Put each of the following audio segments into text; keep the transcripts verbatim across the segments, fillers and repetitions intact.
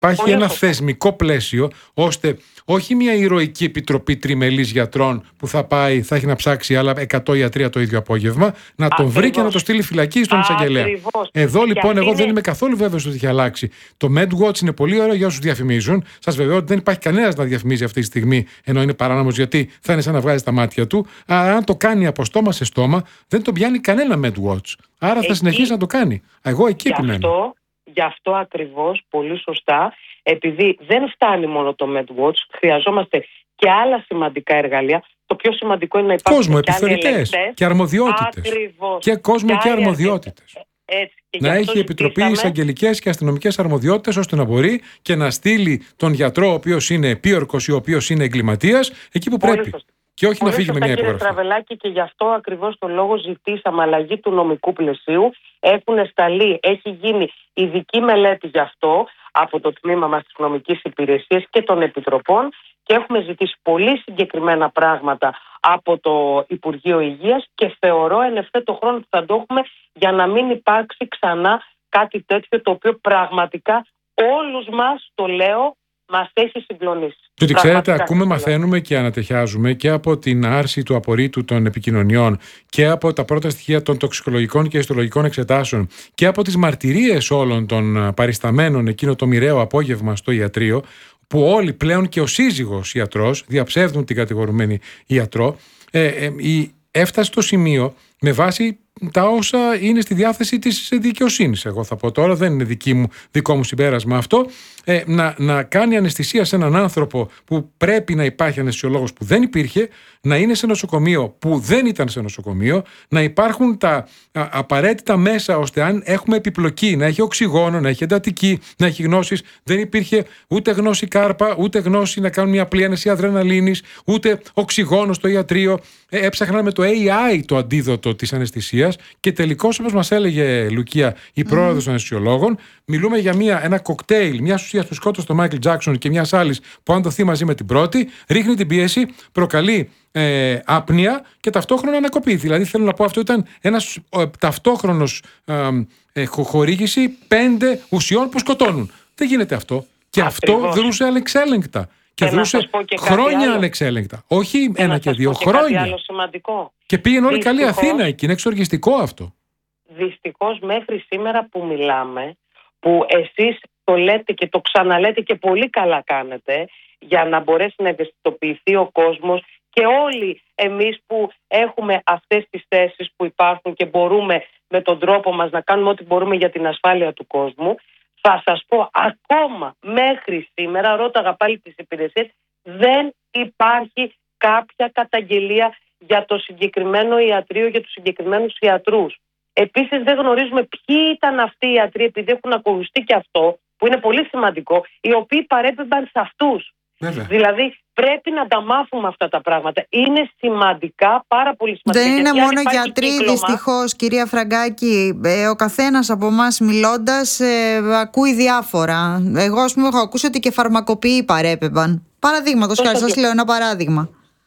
υπάρχει Πολύ ένα σωστά. θεσμικό πλαίσιο, ώστε όχι μια ηρωική επιτροπή τριμελής γιατρών που θα πάει, θα έχει να ψάξει άλλα εκατό ιατρία το ίδιο απόγευμα, να τον βρει και να το στείλει φυλακή στον εισαγγελέα. Εδώ λοιπόν, εγώ είναι... δεν είμαι καθόλου βέβαιος ότι έχει αλλάξει. Το MedWatch είναι πολύ ωραίο για όσους διαφημίζουν. Σας βεβαιώ ότι δεν υπάρχει κανένας να διαφημίζει αυτή τη στιγμή, ενώ είναι παράνομος, γιατί θα είναι σαν να βγάζει τα μάτια του. Αλλά αν το κάνει από στόμα σε στόμα, δεν τον πιάνει κανένα MedWatch. Άρα Εκεί... θα συνεχίσει να το κάνει. Εγώ εκεί γι επιμένω. Αυτό, γι' αυτό ακριβώς, πολύ σωστά, επειδή δεν φτάνει μόνο το MedWatch, χρειαζόμαστε και άλλα σημαντικά εργαλεία. Το πιο σημαντικό είναι να υπάρχουν κόσμο, και άλλοι επιθεωρητές και αρμοδιότητες. Ακριβώς. Και κόσμο και, και αρμοδιότητες. Έτσι, και να έχει επιτροπή ζητήσαμε... εισαγγελικές και αστυνομικές αρμοδιότητες, ώστε να μπορεί και να στείλει τον γιατρό, ο οποίος είναι επίορκος ή ο οποίος είναι εγκληματίας, εκεί που Πολύ πρέπει. σωστά. Και όχι Πολύ να φύγει σωστά, με μια κύριε υπογραφή. Στραβελάκη, και γι' αυτό ακριβώς το λόγο ζητήσαμε αλλαγή του νομικού πλαισίου. Έχουν σταλεί, έχει γίνει ειδική μελέτη γι' αυτό από το τμήμα μας της νομικής υπηρεσίας και των επιτροπών, και έχουμε ζητήσει πολύ συγκεκριμένα πράγματα από το Υπουργείο Υγείας, και θεωρώ εν ευθέτω χρόνο που θα το έχουμε, για να μην υπάρξει ξανά κάτι τέτοιο, το οποίο πραγματικά όλους μας, το λέω, μας έχει συγκλονίσει. Διότι ξέρετε, ακούμε, μαθαίνουμε και ανατεχιάζουμε και από την άρση του απορρίτου των επικοινωνιών και από τα πρώτα στοιχεία των τοξικολογικών και ιστολογικών εξετάσεων και από τις μαρτυρίες όλων των παρισταμένων εκείνο το μοιραίο απόγευμα στο ιατρείο, που όλοι πλέον και ο σύζυγος ιατρός διαψεύδουν την κατηγορουμένη ιατρό, ε, ε, η, έφτασε στο σημείο, με βάση τα όσα είναι στη διάθεση της δικαιοσύνης, εγώ θα πω τώρα, δεν είναι δική μου, δικό μου συμπέρασμα αυτό, ε, να, να κάνει αναισθησία σε έναν άνθρωπο που πρέπει να υπάρχει αναισθησιολόγος, που δεν υπήρχε, να είναι σε νοσοκομείο που δεν ήταν σε νοσοκομείο, να υπάρχουν τα α, απαραίτητα μέσα, ώστε αν έχουμε επιπλοκή, να έχει οξυγόνο, να έχει εντατική, να έχει γνώσεις. Δεν υπήρχε ούτε γνώση κάρπα, ούτε γνώση να κάνουν μια απλή άνεση αδρεναλίνης, ούτε οξυγόνο στο ιατρείο. Ε, έψαχναν με το έι άι το αντίδοτο της αναισθησίας, και τελικώς, όπως μας έλεγε Λουκία, η πρόεδρος των αναισθησιολόγων, μιλούμε για μια, ένα κοκτέιλ μια ουσία που σκότωσε τον Μάικλ Τζάκσον και μια άλλη που, αν δοθεί μαζί με την πρώτη, ρίχνει την πίεση, προκαλεί ε, άπνοια και ταυτόχρονα ανακοπή. Δηλαδή, θέλω να πω, αυτό ήταν ένας ε, ταυτόχρονος ε, ε, χορήγηση πέντε ουσιών που σκοτώνουν. Δεν γίνεται αυτό. Και Ακριβώς. αυτό δρούσε ανεξέλεγκτα. Και, και δρούσε χρόνια ανεξέλεγκτα. Όχι και ένα και δύο, και χρόνια. Κάτι άλλο σημαντικό. Και πήγαινε όλη Δυστυχώς, καλή Αθήνα εκεί. Είναι εξοργιστικό αυτό. Δυστυχώς, μέχρι σήμερα που μιλάμε, που εσείς το λέτε και το ξαναλέτε και πολύ καλά κάνετε, για να μπορέσει να ευαισθητοποιηθεί ο κόσμος, και όλοι εμείς που έχουμε αυτές τις θέσεις που υπάρχουν και μπορούμε με τον τρόπο μας να κάνουμε ό,τι μπορούμε για την ασφάλεια του κόσμου, θα σας πω, ακόμα μέχρι σήμερα, ρώταγα πάλι τις υπηρεσίες, δεν υπάρχει κάποια καταγγελία για το συγκεκριμένο ιατρείο, για τους συγκεκριμένους ιατρούς. Επίσης, δεν γνωρίζουμε ποιοι ήταν αυτοί οι ιατροί, επειδή έχουν ακουστεί και αυτό, που είναι πολύ σημαντικό, οι οποίοι παρέπεμπαν σε αυτούς. Βέβαια. Δηλαδή, πρέπει να τα μάθουμε αυτά τα πράγματα. Είναι σημαντικά, πάρα πολύ σημαντικά. Δεν είναι μόνο γιατροί, κύκλωμα... δυστυχώς, κυρία Φραγκάκη. Ε, ο καθένας από εμάς μιλώντας ε, ακούει διάφορα. Εγώ, ας πούμε, έχω ακούσει ότι και φαρμακοποιοί παρέπεμπαν. Παραδείγματος χάρη, σας λέω ένα παράδειγμα.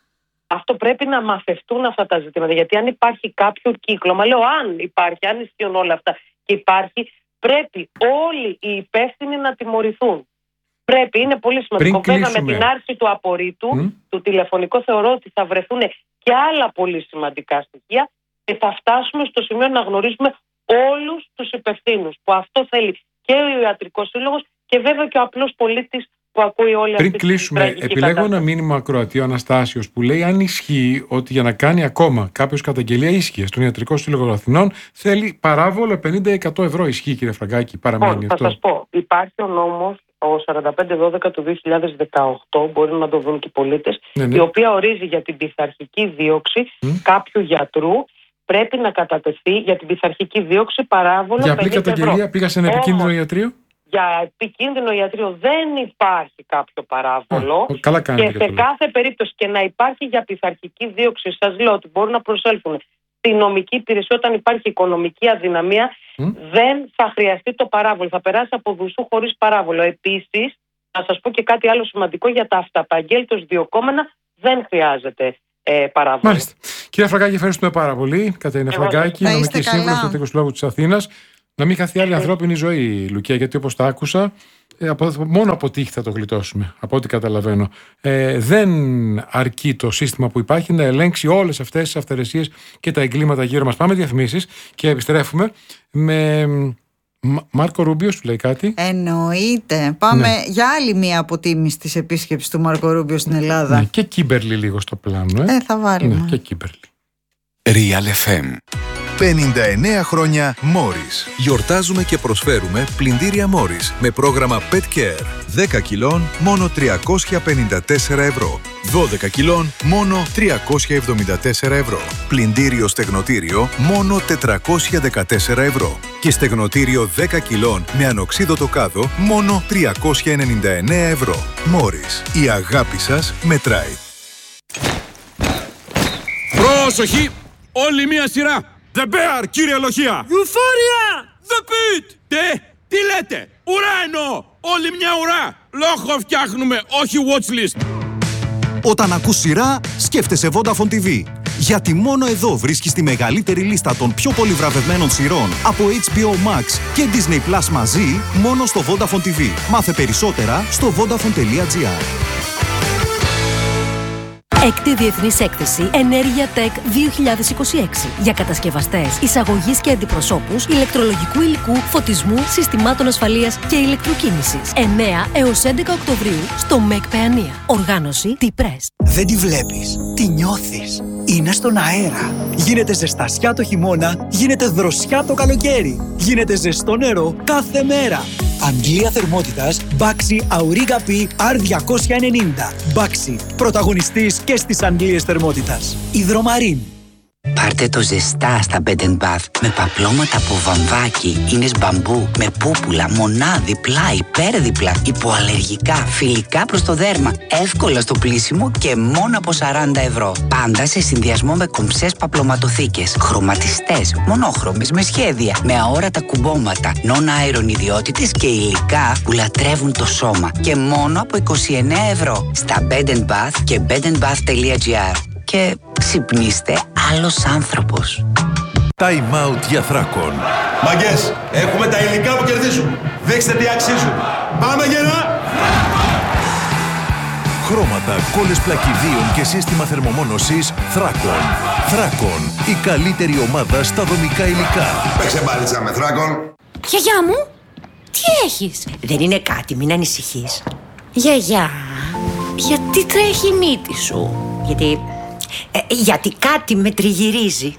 Αυτό πρέπει να μαθευτούν αυτά τα ζητήματα. Γιατί αν υπάρχει κάποιο κύκλωμα, λέω αν υπάρχει, αν ισχύουν όλα αυτά και υπάρχει, πρέπει όλοι οι υπεύθυνοι να τιμωρηθούν. Πρέπει, είναι πολύ σημαντικό. Βέβαια, με την άρση του απορρίτου, mm. του τηλεφωνικού, θεωρώ ότι θα βρεθούν και άλλα πολύ σημαντικά στοιχεία και θα φτάσουμε στο σημείο να γνωρίζουμε όλους τους υπευθύνους. Που αυτό θέλει και ο Ιατρικός Σύλλογος και βέβαια και ο απλός πολίτης που ακούει όλη αυτή τη Πριν κλείσουμε, επιλέγω ένα μήνυμα ακροατή, ο Αναστάσιος, που λέει: αν ισχύει ότι για να κάνει ακόμα κάποιος καταγγελία ίσχυε στον Ιατρικό Σύλλογο Αθηνών, θέλει παράβολο πενήντα εκατό ευρώ. Ισχύει, κύριε Φραγκάκη, παραμένει oh, αυτό? Θα σας πω, υπάρχει ο νόμος, ο σαράντα πέντε δώδεκα του δύο χιλιάδες δεκαοκτώ, μπορεί να το δουν και οι πολίτες, ναι, ναι. η οποία ορίζει για την πειθαρχική δίωξη mm. κάποιου γιατρού. Πρέπει να κατατεθεί για την πειθαρχική δίωξη παράβολο για απλή καταγγελία ευρώ. Πήγα σε ένα επικίνδυνο Όμως, ιατρείο. Για επικίνδυνο ιατρείο δεν υπάρχει κάποιο παράβολο. Α, καλά και σε κάθε περίπτωση, και να υπάρχει για πειθαρχική δίωξη, σας λέω ότι μπορούν να προσέλθουν στη νομική υπηρεσία όταν υπάρχει οικονομική αδυναμία, mm. δεν θα χρειαστεί το παράβολο. Θα περάσει από δουσού χωρίς παράβολο. Επίσης, να σας πω και κάτι άλλο σημαντικό, για τα αυταπαγγέλτως διωκόμενα δεν χρειάζεται ε, παράβολο. Μάλιστα. Κύριε Φραγκάκη, ευχαριστούμε πάρα πολύ. Κατερίνα Φραγκάκη, νομική σύμβουλος του Ιατρικού Συλλόγου της Αθήνας. Να μην χαθεί άλλη ανθρώπινη ζωή, Λουκία, γιατί όπως τα άκουσα, μόνο από τύχη θα το γλιτώσουμε, από ό,τι καταλαβαίνω. Ε, δεν αρκεί το σύστημα που υπάρχει να ελέγξει όλες αυτές τις αυθαιρεσίες και τα εγκλήματα γύρω μας. Πάμε διαφημίσεις και επιστρέφουμε με Μάρκο Ρούμπιο. Σου λέει κάτι? Εννοείται. Πάμε ναι. για άλλη μία αποτίμηση της επίσκεψης του Μάρκο Ρούμπιο στην Ελλάδα. Ναι, και Κίμπερλι λίγο στο πλάνο. Ε, ε θα βάλουμε. Ναι, και Κίμπερλι. Real εφ εμ. πενήντα εννέα χρόνια Morris. Γιορτάζουμε και προσφέρουμε πλυντήρια Morris με πρόγραμμα Pet Care. δέκα κιλών μόνο τριακόσια πενήντα τέσσερα ευρώ. δώδεκα κιλών μόνο τριακόσια εβδομήντα τέσσερα ευρώ. Πλυντήριο στεγνοτήριο μόνο τετρακόσια δεκατέσσερα ευρώ. Και στεγνοτήριο δέκα κιλών με ανοξίδωτο κάδο μόνο τριακόσια ενενήντα εννέα ευρώ. Morris. Η αγάπη σας μετράει. Πρόσοχη! Όλη μία σειρά! The Bear, κύριε Λοχεία! Euphoria! The Pit! Τι, τι λέτε? Ουρά εννοώ! Όλη μια ουρά! Λόγο φτιάχνουμε, όχι watchlist! Όταν ακούς σειρά, σκέφτεσαι Vodafone τι βι. Γιατί μόνο εδώ βρίσκεις τη μεγαλύτερη λίστα των πιο πολύ βραβευμένων σειρών από έιτς μπι ο Max και Disney Plus μαζί, μόνο στο Vodafone τι βι. Μάθε περισσότερα στο vodafone τελεία gr. Έκτη Διεθνής Έκθεση Ενέργεια Tech δύο χιλιάδες είκοσι έξι για κατασκευαστές, εισαγωγής και αντιπροσώπους, ηλεκτρολογικού υλικού, φωτισμού, συστημάτων ασφαλείας και ηλεκτροκίνησης. εννέα έως έντεκα Οκτωβρίου στο ΜΕΚ Παιανία. Οργάνωση T-Press. Δεν τη βλέπεις, τη νιώθεις. Είναι στον αέρα. Γίνεται ζεστασιά το χειμώνα, γίνεται δροσιά το καλοκαίρι. Γίνεται ζεστό νερό κάθε μέρα. Αντλία θερμότητας Baxi Auriga P αρ διακόσια ενενήντα. Baxi, πρωταγωνιστής και στις αντλίες θερμότητας. Υδρομαρίν. Πάρτε το ζεστά στα Bed and Bath με παπλώματα από βαμβάκι, ίνες μπαμπού, με πούπουλα, μονά, διπλά, υπέρδιπλα, υποαλλεργικά, φιλικά προς το δέρμα, εύκολα στο πλύσιμο και μόνο από σαράντα ευρώ. Πάντα σε συνδυασμό με κομψές παπλωματοθήκες, χρωματιστές, μονόχρωμες, με σχέδια, με αόρατα κουμπώματα, non-iron ιδιότητες και υλικά που λατρεύουν το σώμα και μόνο από είκοσι εννέα ευρώ στα Bed and Bath και bed and bath τελεία gr. Και ξυπνήστε άλλος άνθρωπος. Time out για Θράκον. Μαγκές, έχουμε τα υλικά που κερδίζουν. Δείξτε τι αξίζουν. Πάμε γερά! Χρώματα, κόλλες πλακιδίων και σύστημα θερμομόνωσης Θράκον. Θράκον, η καλύτερη ομάδα στα δομικά υλικά. Παίξε μπάλιτσα με Θράκον. Γιαγιά μου, τι έχεις? Δεν είναι κάτι, μην ανησυχείς. Γιαγιά, γιατί τρέχει η μύτη σου? Γιατί... Ε, γιατί κάτι με τριγυρίζει.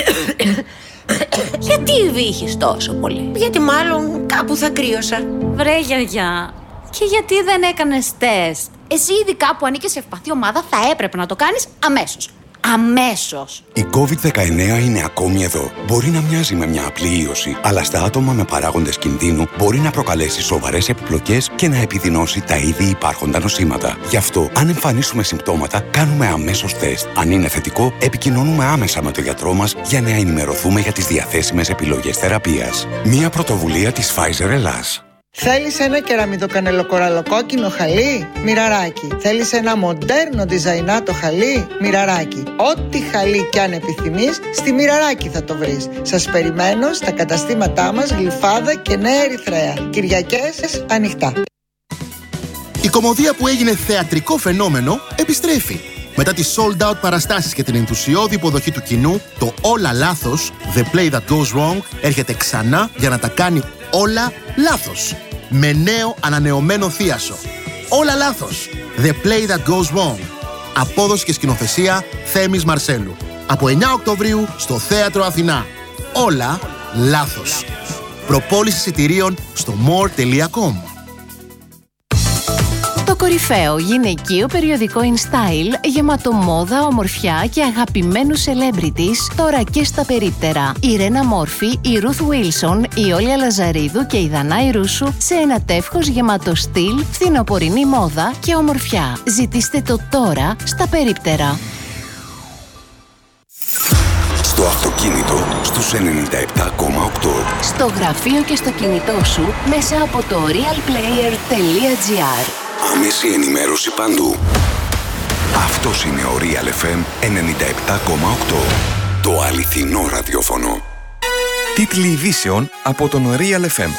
Γιατί βύχεις τόσο πολύ? Γιατί μάλλον κάπου θα κρύωσα. Βρε γιαγιά, και γιατί δεν έκανες τεστ? Εσύ ειδικά που ανήκεις σε ευπαθή ομάδα θα έπρεπε να το κάνεις αμέσως. Αμέσως. Η κόβιντ δεκαεννέα είναι ακόμη εδώ. Μπορεί να μοιάζει με μια απλή ίωση, αλλά στα άτομα με παράγοντες κινδύνου μπορεί να προκαλέσει σοβαρές επιπλοκές και να επιδεινώσει τα ήδη υπάρχοντα νοσήματα. Γι' αυτό, αν εμφανίσουμε συμπτώματα, κάνουμε αμέσως τεστ. Αν είναι θετικό, επικοινωνούμε άμεσα με τον γιατρό μας για να ενημερωθούμε για τις διαθέσιμες επιλογές θεραπείας. Μια πρωτοβουλία της Pfizer Ελλάς. Θέλεις ένα κεραμιτοκανελοκοραλοκόκκινο χαλί? Μοιραράκι. Θέλεις ένα μοντέρνο διζαϊνάτο χαλί? Μοιραράκι. Ό,τι χαλί κι αν επιθυμείς, στη Μοιραράκι θα το βρεις. Σας περιμένω στα καταστήματά μας Γλυφάδα και Νέα Ερυθρέα. Κυριακές ανοιχτά. Η κωμωδία που έγινε θεατρικό φαινόμενο επιστρέφει. Μετά τις sold out παραστάσεις και την ενθουσιώδη υποδοχή του κοινού, το Όλα Λάθος, The Play That Goes Wrong, έρχεται ξανά για να τα κάνει όλα λάθος. Με νέο ανανεωμένο θίασο. Όλα Λάθος, The Play That Goes Wrong. Απόδοση και σκηνοθεσία Θέμης Μαρσέλου. Από εννέα Οκτωβρίου στο Θέατρο Αθηνά. Όλα Λάθος. Προπόληση εισιτηρίων στο more τελεία com. Το κορυφαίο γυναικείο περιοδικό InStyle, γεμάτο μόδα, ομορφιά και αγαπημένους celebrities, τώρα και στα περίπτερα. Η Ρένα Μόρφη, η Ruth Wilson, η Όλια Λαζαρίδου και η Δανάη Ρούσου σε ένα τεύχος γεμάτο στυλ, φθινοπορεινή μόδα και ομορφιά. Ζητήστε το τώρα στα περίπτερα. Στο αυτοκίνητο στους ενενήντα επτά κόμμα οκτώ. Στο γραφείο και στο κινητό σου μέσα από το real player τελεία gr. Άμεση ενημέρωση παντού. Αυτός είναι ο Real εφ εμ ενενήντα επτά κόμμα οκτώ. Το αληθινό ραδιόφωνο. Τίτλοι ειδήσεων από τον Real εφ εμ.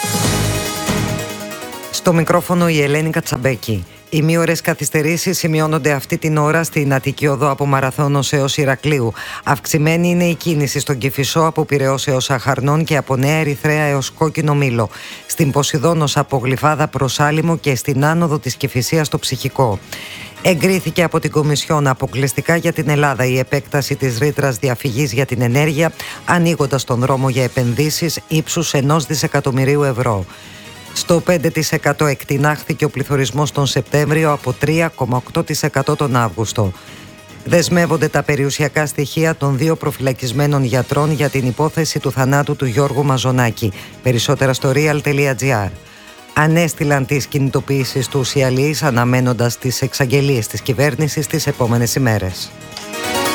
Στο μικρόφωνο η Ελένη Κατσαμπέκη. Οι μήωρες καθυστερήσεις σημειώνονται αυτή την ώρα στην Αττική Οδό από Μαραθώνος έως Ηρακλείου. Αυξημένη είναι η κίνηση στον Κηφισό από Πειραιώς έως Αχαρνών και από Νέα Ερυθρέα έως Κόκκινο Μήλο. Στην Ποσειδώνος από Γλυφάδα προς Άλυμο και στην άνοδο της Κηφισίας στο Ψυχικό. Εγκρίθηκε από την Κομισιόν αποκλειστικά για την Ελλάδα η επέκταση της ρήτρας διαφυγής για την ενέργεια, ανοίγοντας τον δρόμο για επενδύσεις ύψους ενός δισεκατομμυρίου ευρώ. Στο πέντε τοις εκατό εκτινάχθηκε ο πληθωρισμός τον Σεπτέμβριο από τρία κόμμα οκτώ τοις εκατό τον Αύγουστο. Δεσμεύονται τα περιουσιακά στοιχεία των δύο προφυλακισμένων γιατρών για την υπόθεση του θανάτου του Γιώργου Μαζονάκη. Περισσότερα στο real τελεία gr. Ανέστηλαν τις κινητοποιήσεις του οι αλληλείς αναμένοντας τις εξαγγελίες της κυβέρνησης τις επόμενες ημέρες.